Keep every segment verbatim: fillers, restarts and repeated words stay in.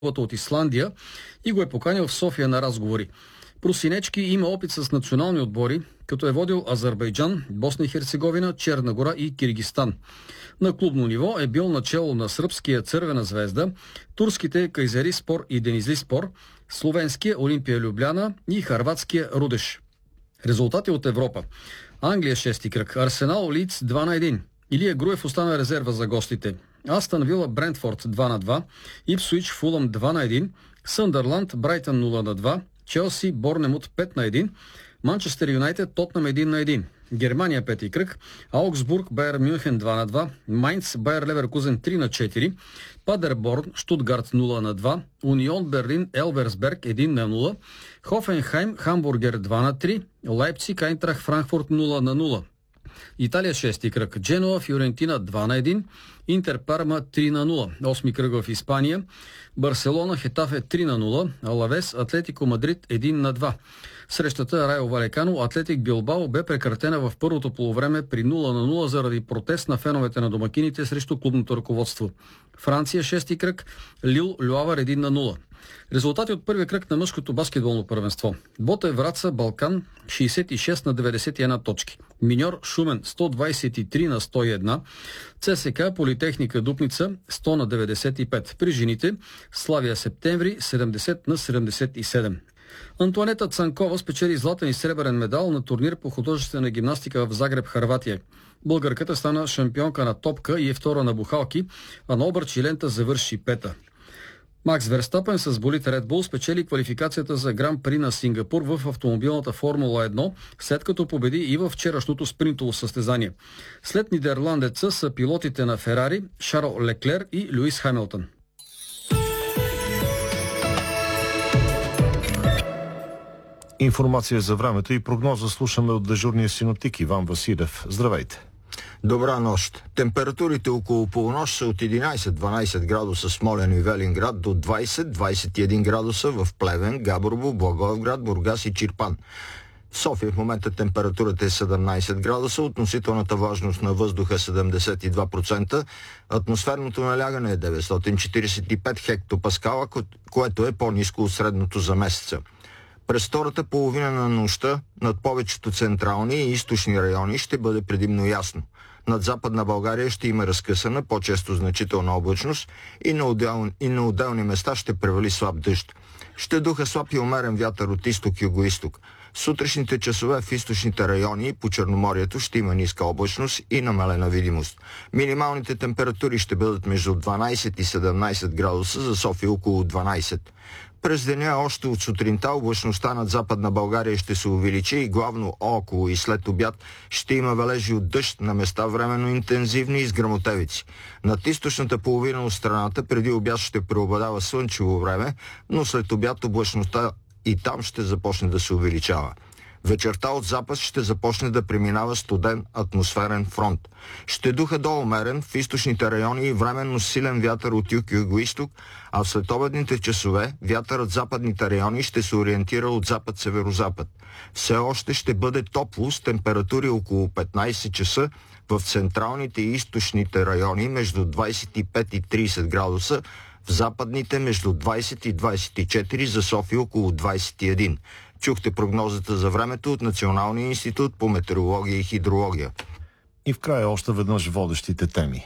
от Исландия и го е поканил в София на разговори. Просинечки има опит с национални отбори, като е водил Азербайджан, Босна и Херцеговина, Черна гора и Киргизстан. На клубно ниво е бил начело на сръбския Цървена звезда, турските Кайзериспор и Денизлиспор, словенския Олимпия Любляна и харватския Рудеш. Резултати от Европа. Англия шести кръг, Арсенал Лидс два на един. Илия Груев остана резерва за гостите. Астън Вила Брентфорд два на два, Ипсуич Фулъм два на един, Съндърланд Брайтън нула на два, Челси Борнемут пет на един, Манчестър Юнайтед Тотнъм един на един. Германия пети кръг, Аугсбург Байер Мюнхен два на два, Майнц Байер Леверкузен три на четири, Падерборн Штутгарт нула на два, Унион Берлин Елверсберг един на нула, Хофенхайм Хамбургер два на три, Лайпциг Айнтрах Франкфурт нула на нула. Италия шести кръг, Дженуа Фиорентина два на един, Интер Парма три на нула. Осми кръг в Испания, Барселона Хетафе три на нула, Алавес Атлетико Мадрид един на два. Срещата Райо Валекано Атлетик Билбао бе прекратена в първото полувреме при нула на нула заради протест на феновете на домакините срещу клубното ръководство. Франция шести кръг, Лил Люавър един на нула. Резултати от първия кръг на мъжкото баскетболно първенство. Ботев Враца Балкан шейсет и шест на деветдесет и една точки. Миньор Шумен сто двадесет и три на сто и една. ЦСКА Политехника Дупница сто на деветдесет и пет. При жените Славия Септември седемдесет на седемдесет и седем. Антуанета Цанкова спечели златен и сребърен медал на турнир по художествена гимнастика в Загреб, Хърватия. Българката стана шампионка на топка и е втора на бухалки, а на обръч и лента завърши пета. Макс Верстапен с болид Red Bull спечели квалификацията за Гран При на Сингапур в автомобилната Формула едно, след като победи и във вчерашното спринтово състезание. След нидерландеца са пилотите на Ферари, Шарл Леклер и Люис Хамилтън. Информация за времето и прогноза слушаме от дежурния синоптик Иван Василев. Здравейте! Добра нощ. Температурите около полунощ са от единадесет-дванадесет градуса в Смолян и Велинград до двадесет-двадесет и един градуса в Плевен, Габрово, Благоевград, Бургас и Чирпан. В София в момента температурата е седемнадесет градуса, относителната влажност на въздуха седемдесет и два процента, атмосферното налягане е деветстотин четиридесет и пет хектопаскала, което е по-ниско от средното за месеца. През втората половина на нощта над повечето централни и източни райони ще бъде предимно ясно. Над Западна България ще има разкъсана, по-често значителна облачност и на, отдел... и на отделни места ще превали слаб дъжд. Ще духа слаб и умерен вятър от изток-югоизток. Сутрешните часове в източните райони и по Черноморието ще има ниска облачност и намалена видимост. Минималните температури ще бъдат между дванадесет и седемнадесет градуса, за София около дванадесет. През деня още от сутринта облачността над Западна България ще се увеличи и главно около и след обяд ще има валежи от дъжд, на места временно интензивни и с гръмотевици. Над източната половина от страната преди обяд ще преобладава слънчево време, но след обяд облачността и там ще започне да се увеличава. Вечерта от запад ще започне да преминава студен атмосферен фронт. Ще духа до умерен в източните райони и временно силен вятър от юг-югоизток, а в следобедните часове вятърът в западните райони ще се ориентира от запад-северозапад. Все още ще бъде топло с температури около петнадесет часа в централните и източните райони между двадесет и пет и тридесет градуса, в западните между двадесет и двадесет и четири, за София около двадесет и един. Чухте прогнозата за времето от Националния институт по метеорология и хидрология. И в края още веднъж водещите теми.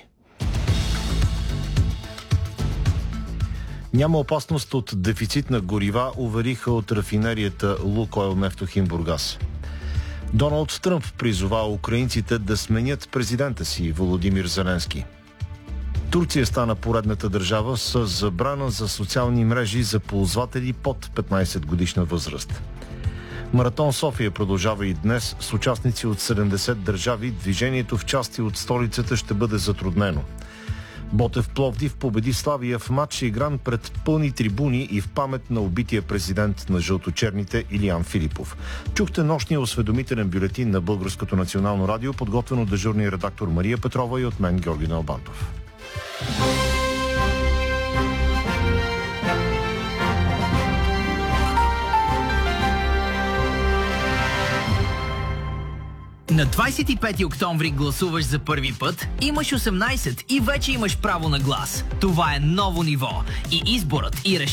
Няма опасност от дефицит на горива, увериха от рафинерията Лукойл Нефтохим Бургас. Доналд Тръмп призова украинците да сменят президента си Володимир Зеленски. Турция стана поредната държава с забрана за социални мрежи за ползватели под петнадесет годишна възраст. Маратон София продължава и днес с участници от седемдесет държави. Движението в части от столицата ще бъде затруднено. Ботев Пловдив победи Славия в матч, игран пред пълни трибуни и в памет на убития президент на жълточерните Илиян Филипов. Чухте нощния осведомителен бюлетин на Българското национално радио, подготвен от дежурния редактор Мария Петрова и от мен Георги Налбантов. На двадесет и пети октомври гласуваш за първи път, имаш осемнадесет и вече имаш право на глас. Това е ново ниво и изборът и решението